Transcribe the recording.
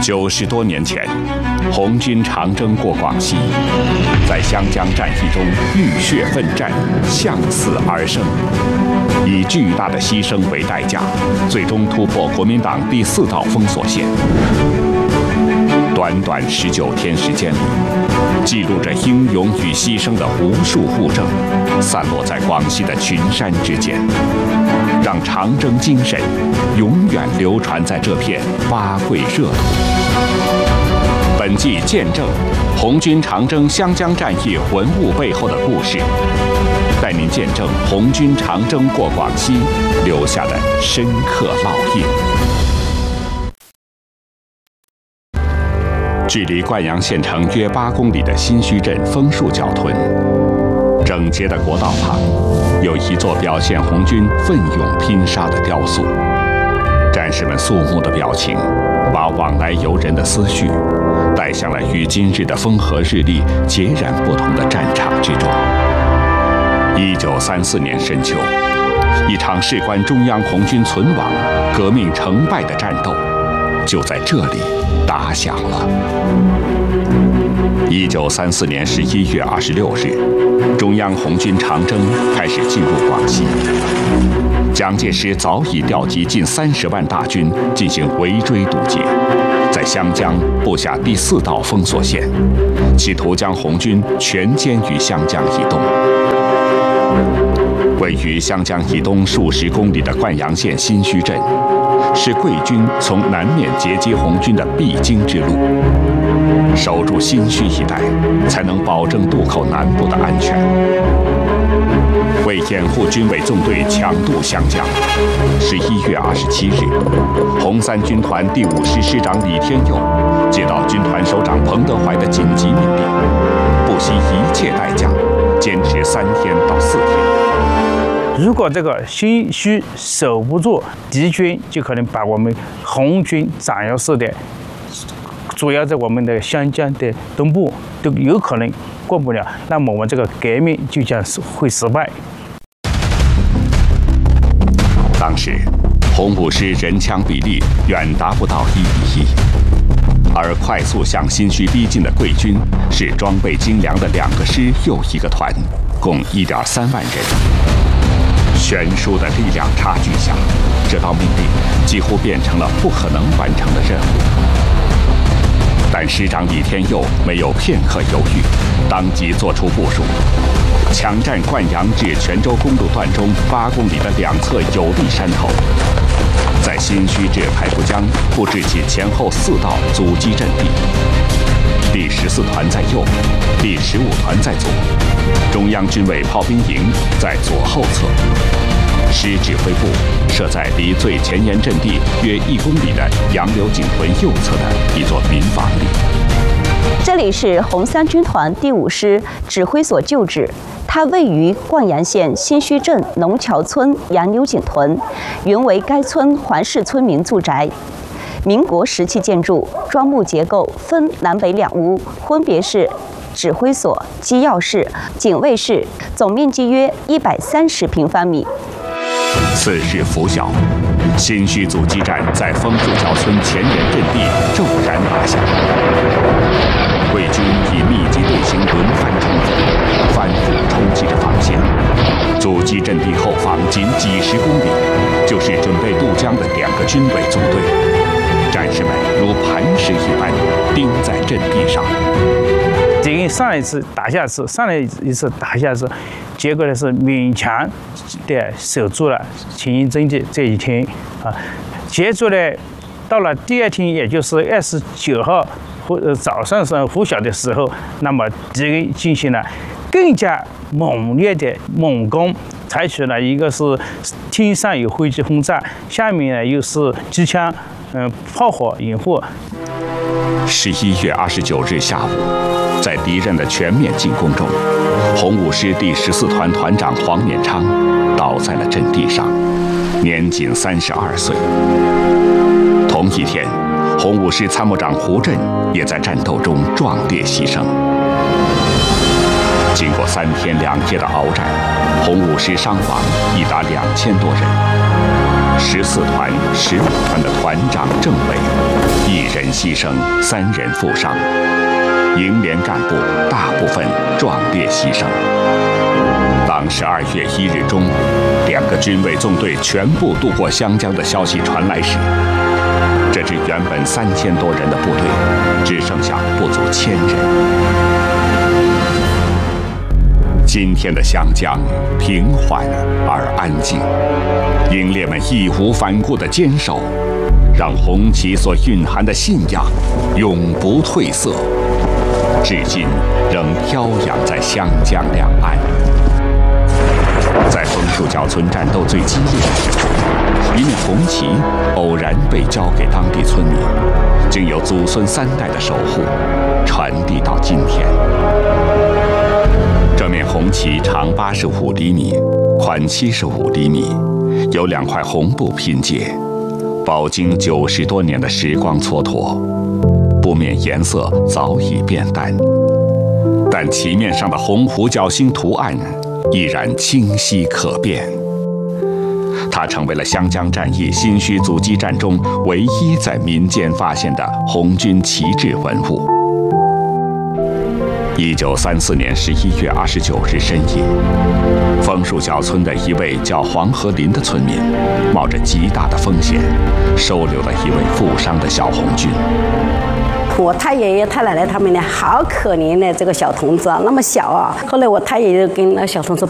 90多年前，红军长征过广西，在湘江战役中浴血奋战，向死而生，以巨大的牺牲为代价，最终突破国民党第4道封锁线。短短19天时间里，记录着英勇与牺牲的无数物证，散落在广西的群山之间，让长征精神永远流传在这片八桂热土。本季见证红军长征湘江战役文物背后的故事，带您见证红军长征过广西留下的深刻烙印。距离灌阳县城约8公里的新圩镇枫树角屯，整洁的国道旁有一座表现红军奋勇拼杀的雕塑。战士们肃穆的表情，把往来游人的思绪带向了与今日的风和日丽截然不同的战场之中。1934年深秋，一场事关中央红军存亡、革命成败的战斗，就在这里打响了。1934年11月26日，中央红军长征开始进入广西。蒋介石早已调集近30万大军进行围追堵截，在湘江布下第4道封锁线，企图将红军全歼于湘江以东。位于湘江以东数十公里的灌阳县新圩镇，是桂军从南面截击红军的必经之路。守住新圩一带，才能保证渡口南部的安全。为掩护军委纵队强渡湘江，11月27日，红三军团第5师师长李天佑接到军团首长彭德怀的紧急命令，不惜一切代价，坚持3天到4天。 如果这个新圩守不住，敌军就可能把我们红军掌右势力，主要在我们的湘江的东部都有可能过不了，那么我们这个革命就将会失败。 当时，红5师人枪比例远达不到1:1，而快速向新圩逼近的桂军是装备精良的2个师又1个团，共1.3万人。悬殊的力量差距下，这道命令几乎变成了不可能完成的任务。但师长李天佑没有片刻犹豫，当即作出部署，抢占灌阳至泉州公路段中8公里的2侧有利山头，在新圩至排布江布置起前后4道阻击阵地。第14团在右，第15团在左，中央军委炮兵营在左后侧。师指挥部设在离最前沿阵地约1公里的杨柳井屯右侧的一座民房里。 这里是红三军团第5师指挥所旧址，它位于灌阳县新圩镇农桥村杨柳井屯，原为该村环氏村民住宅。民国时期建筑，砖木结构，分南北2屋，分别是指挥所、机要室、警卫室，总面积约130平方米。 次日拂晓，新圩阻击战在枫树桥村前沿阵地骤然打响。桂军以密集队形轮番冲锋，反复冲击着防线。阻击阵地后方仅几10公里，就是准备渡江的2个军委纵队。战士们如磐石一般钉在阵地上。 敌人上一次打下次，上来一次打下次，结果呢是勉强的守住了秦英珍的这一天啊。接着呢，到了第2天，也就是29号早上拂晓的时候，那么敌人进行了更加猛烈的猛攻，采取了一个是天上有飞机轰炸，下面呢又是机枪炮火掩护。 11月29日下午，在敌人的全面进攻中，红5师第14团团长黄勉昌倒在了阵地上，年仅32岁。同一天，红5师参谋长胡震也在战斗中壮烈牺牲。经过3天2夜的鏖战，红5师伤亡已达2000多人。14团、15团的团长、政委 1人牺牲，3人负伤，营连干部大部分壮烈牺牲。当12月1日中，2个军委纵队全部渡过湘江的消息传来时，这支原本3000多人的部队，只剩下不足1000人。今天的湘江平缓而安静，英烈们义无反顾的坚守，让红旗所蕴含的信仰永不褪色，至今仍飘扬在湘江两岸。在枫树脚村战斗最激烈的时候，一面红旗偶然被交给当地村民，经由祖孙3代的守护，传递到今天。这面红旗长85厘米，宽75厘米，由2块红布拼接，饱经90多年的时光蹉跎，布面颜色早已变淡，但旗面上的红五角星图案依然清晰可辨。它成为了湘江战役新圩阻击战中唯一在民间发现的红军旗帜文物。1934年11月29日深夜，枫树脚村的一位叫黄河林的村民，冒着极大的风险，收留了一位负伤的小红军。 我太爷爷、太奶奶他们呢，好可怜的这个小童子啊，那么小啊。后来我太爷爷跟那小童子